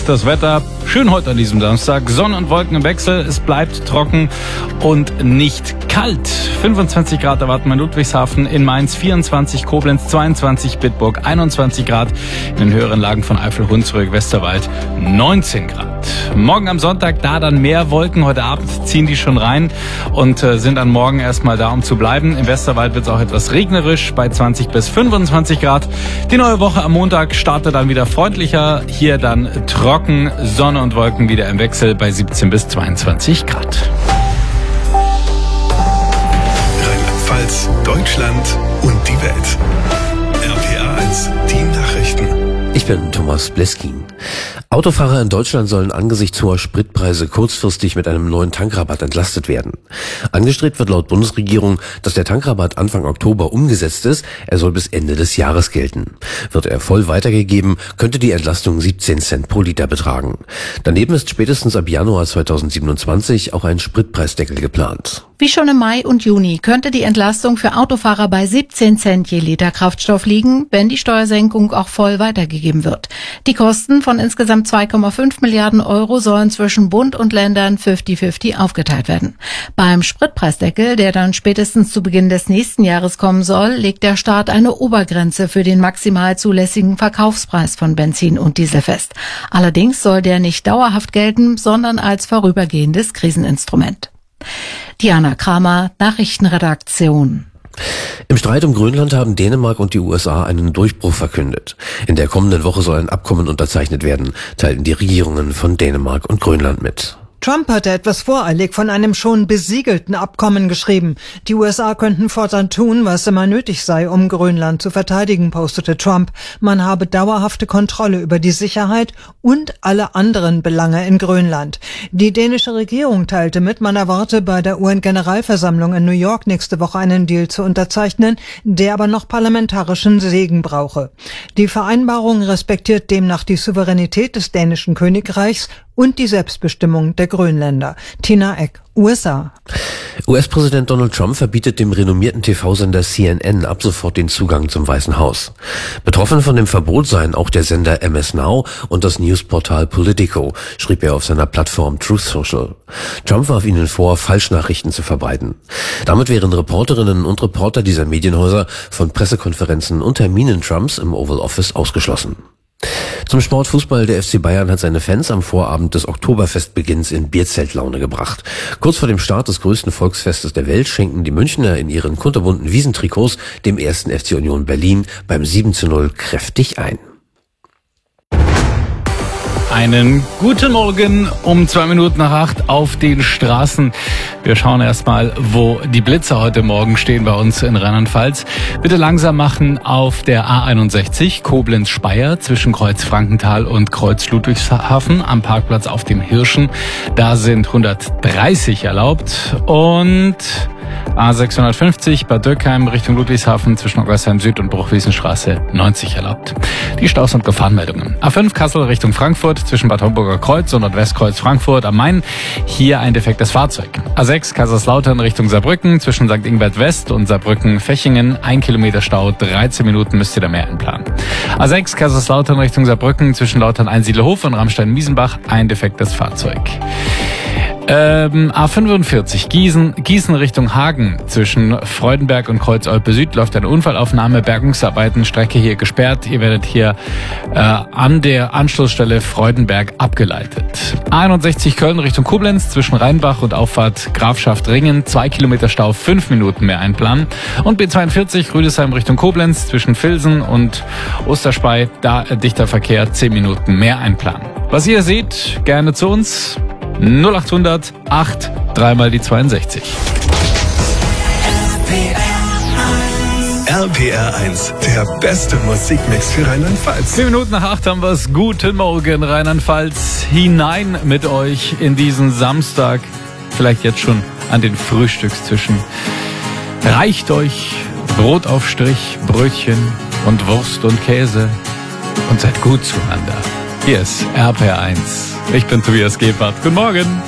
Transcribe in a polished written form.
das Wetter. Schön heute an diesem Samstag. Sonne und Wolken im Wechsel. Es bleibt trocken und nicht kalt. 25 Grad erwarten wir in Ludwigshafen, in Mainz 24, Koblenz 22, Bitburg 21 Grad, in den höheren Lagen von Eifel, Hunsrück, Westerwald 19 Grad. Morgen am Sonntag, da dann mehr Wolken. Heute Abend ziehen die schon rein und sind dann morgen erstmal da, um zu bleiben. Im Westerwald wird es auch etwas regnerisch bei 20 bis 25 Grad. Die neue Woche am Montag startet dann wieder freundlicher. Hier dann trocken, Sonne und Wolken wieder im Wechsel bei 17 bis 22 Grad. Rheinland-Pfalz, Deutschland und die Welt. RPA 1, die Nachrichten. Ich bin Thomas Bleskin. Autofahrer in Deutschland sollen angesichts hoher Spritpreise kurzfristig mit einem neuen Tankrabatt entlastet werden. Angestrebt wird laut Bundesregierung, dass der Tankrabatt Anfang Oktober umgesetzt ist. Er soll bis Ende des Jahres gelten. Wird er voll weitergegeben, könnte die Entlastung 17 Cent pro Liter betragen. Daneben ist spätestens ab Januar 2027 auch ein Spritpreisdeckel geplant. Wie schon im Mai und Juni könnte die Entlastung für Autofahrer bei 17 Cent je Liter Kraftstoff liegen, wenn die Steuersenkung auch voll weitergegeben wird. Die Kosten von insgesamt 2,5 Milliarden Euro sollen zwischen Bund und Ländern 50-50 aufgeteilt werden. Beim Spritpreisdeckel, der dann spätestens zu Beginn des nächsten Jahres kommen soll, legt der Staat eine Obergrenze für den maximal zulässigen Verkaufspreis von Benzin und Diesel fest. Allerdings soll der nicht dauerhaft gelten, sondern als vorübergehendes Kriseninstrument. Diana Kramer, Nachrichtenredaktion. Im Streit um Grönland haben Dänemark und die USA einen Durchbruch verkündet. In der kommenden Woche soll ein Abkommen unterzeichnet werden, teilten die Regierungen von Dänemark und Grönland mit. Trump hatte etwas voreilig von einem schon besiegelten Abkommen geschrieben. Die USA könnten fortan tun, was immer nötig sei, um Grönland zu verteidigen, postete Trump. Man habe dauerhafte Kontrolle über die Sicherheit und alle anderen Belange in Grönland. Die dänische Regierung teilte mit, man erwarte bei der UN-Generalversammlung in New York nächste Woche einen Deal zu unterzeichnen, der aber noch parlamentarischen Segen brauche. Die Vereinbarung respektiert demnach die Souveränität des dänischen Königreichs und die Selbstbestimmung der Grönländer. Tina Eck, USA. US-Präsident Donald Trump verbietet dem renommierten TV-Sender CNN ab sofort den Zugang zum Weißen Haus. Betroffen von dem Verbot seien auch der Sender MS Now und das Newsportal Politico, schrieb er auf seiner Plattform Truth Social. Trump warf ihnen vor, Falschnachrichten zu verbreiten. Damit wären Reporterinnen und Reporter dieser Medienhäuser von Pressekonferenzen und Terminen Trumps im Oval Office ausgeschlossen. Zum Sportfußball, der FC Bayern hat seine Fans am Vorabend des Oktoberfestbeginns in Bierzeltlaune gebracht. Kurz vor dem Start des größten Volksfestes der Welt schenken die Münchner in ihren kunterbunten Wiesentrikots dem 1. FC Union Berlin beim 7:0 kräftig ein. Einen guten Morgen um 8:02 auf den Straßen. Wir schauen erstmal, wo die Blitzer heute Morgen stehen bei uns in Rheinland-Pfalz. Bitte langsam machen auf der A61 Koblenz-Speyer zwischen Kreuz Frankenthal und Kreuz Ludwigshafen am Parkplatz auf dem Hirschen. Da sind 130 erlaubt und A650 Bad Dürkheim Richtung Ludwigshafen zwischen Oggersheim Süd und Bruchwiesenstraße 90 erlaubt. Die Staus- und Gefahrenmeldungen. A5 Kassel Richtung Frankfurt zwischen Bad Homburger Kreuz und Nordwestkreuz Frankfurt am Main. Hier ein defektes Fahrzeug. A6 Kaiserslautern Richtung Saarbrücken zwischen St. Ingbert West und Saarbrücken-Fechingen. 1 Kilometer Stau, 13 Minuten müsst ihr da mehr einplanen. A6 Kaiserslautern Richtung Saarbrücken zwischen Lautern-Einsiedlerhof und Ramstein-Miesenbach. Ein defektes Fahrzeug. A45 Gießen Richtung Hagen zwischen Freudenberg und Kreuz Olpe Süd läuft eine Unfallaufnahme, Bergungsarbeiten, Strecke hier gesperrt. Ihr werdet hier an der Anschlussstelle Freudenberg abgeleitet. A61 Köln Richtung Koblenz zwischen Rheinbach und Auffahrt Grafschaft Ringen 2 Kilometer Stau, 5 Minuten mehr einplanen. Und B42 Rüdesheim Richtung Koblenz zwischen Vilsen und Osterspey, da dichter Verkehr, 10 Minuten mehr einplanen. Was ihr seht, gerne zu uns. 0800 8 3 mal die 62. RPR 1, der beste Musikmix für Rheinland-Pfalz. 8:10 haben wir es. Guten Morgen, Rheinland-Pfalz. Hinein mit euch in diesen Samstag. Vielleicht jetzt schon an den Frühstückstischen. Reicht euch Brotaufstrich, Brötchen und Wurst und Käse und seid gut zueinander. Hier ist RPR 1. Ich bin Tobias Gebhardt. Guten Morgen.